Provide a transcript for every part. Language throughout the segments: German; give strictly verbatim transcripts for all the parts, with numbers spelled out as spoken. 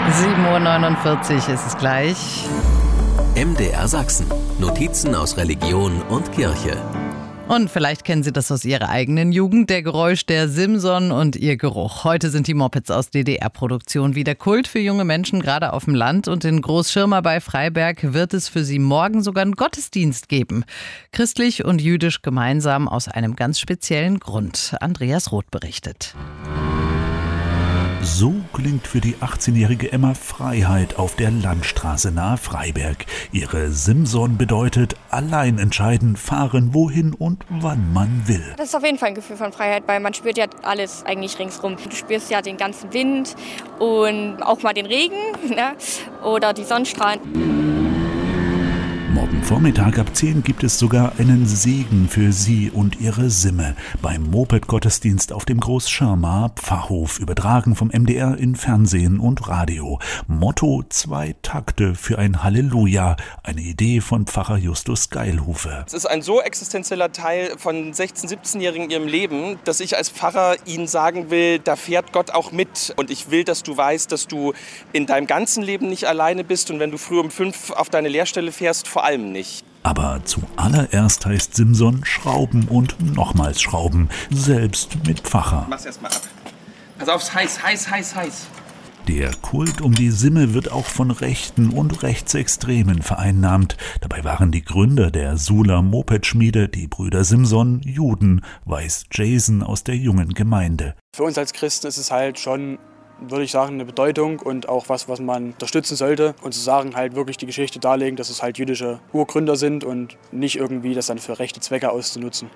sieben Uhr neunundvierzig ist es gleich. M D R Sachsen. Notizen aus Religion und Kirche. Und vielleicht kennen Sie das aus Ihrer eigenen Jugend, der Geräusch der Simson und ihr Geruch. Heute sind die Mopeds aus D D R-Produktion wieder Kult für junge Menschen, gerade auf dem Land. Und in Großschirma bei Freiberg wird es für sie morgen sogar einen Gottesdienst geben. Christlich und jüdisch gemeinsam aus einem ganz speziellen Grund. Andreas Roth berichtet. So klingt für die achtzehnjährige Emma Freiheit auf der Landstraße nahe Freiberg. Ihre Simson bedeutet allein entscheiden, fahren, wohin und wann man will. Das ist auf jeden Fall ein Gefühl von Freiheit, weil man spürt ja alles eigentlich ringsrum. Du spürst ja den ganzen Wind und auch mal den Regen, ne? Oder die Sonnenstrahlen. Morgen Vormittag ab zehn gibt es sogar einen Segen für Sie und Ihre Simme beim Moped-Gottesdienst auf dem Großschirmaer Pfarrhof, übertragen vom M D R in Fernsehen und Radio. Motto: zwei Takte für ein Halleluja, eine Idee von Pfarrer Justus Geilhufe. Es ist ein so existenzieller Teil von sechzehn-, siebzehnjährigen in ihrem Leben, dass ich als Pfarrer ihnen sagen will, da fährt Gott auch mit. Und ich will, dass du weißt, dass du in deinem ganzen Leben nicht alleine bist und wenn du früh um fünf auf deine Lehrstelle fährst, vor allem nicht. Aber zuallererst heißt Simson schrauben und nochmals schrauben, selbst mit Pfarrer. Mach's erst mal ab. Pass auf, heiß, heiß, heiß, heiß. Der Kult um die Simme wird auch von Rechten und Rechtsextremen vereinnahmt. Dabei waren die Gründer der Suhler Mopedschmiede, die Brüder Simson, Juden, weiß Jason aus der jungen Gemeinde. Für uns als Christen ist es halt schon, würde ich sagen, eine Bedeutung und auch was, was man unterstützen sollte. Und zu sagen, halt wirklich die Geschichte darlegen, dass es halt jüdische Urgründer sind und nicht irgendwie das dann für rechte Zwecke auszunutzen.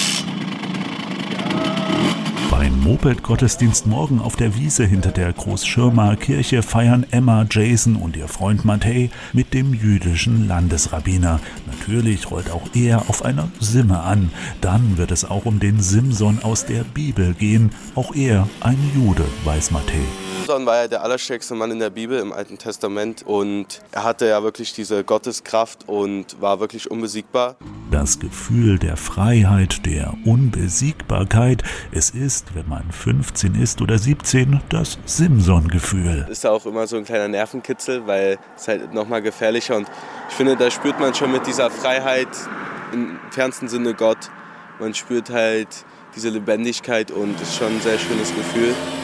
Beim Moped-Gottesdienst morgen auf der Wiese hinter der Großschirmaer Kirche feiern Emma, Jason und ihr Freund Matej mit dem jüdischen Landesrabbiner. Natürlich rollt auch er auf einer Simme an. Dann wird es auch um den Simson aus der Bibel gehen. Auch er ein Jude, weiß Matej. Simson war ja der allerstärkste Mann in der Bibel im Alten Testament und er hatte ja wirklich diese Gotteskraft und war wirklich unbesiegbar. Das Gefühl der Freiheit, der Unbesiegbarkeit, es ist, wenn man fünfzehn ist oder siebzehn, das Simson-Gefühl. Ist ja auch immer so ein kleiner Nervenkitzel, weil es halt nochmal gefährlicher und ich finde, da spürt man schon mit dieser Freiheit im fernsten Sinne Gott. Man spürt halt diese Lebendigkeit und es ist schon ein sehr schönes Gefühl.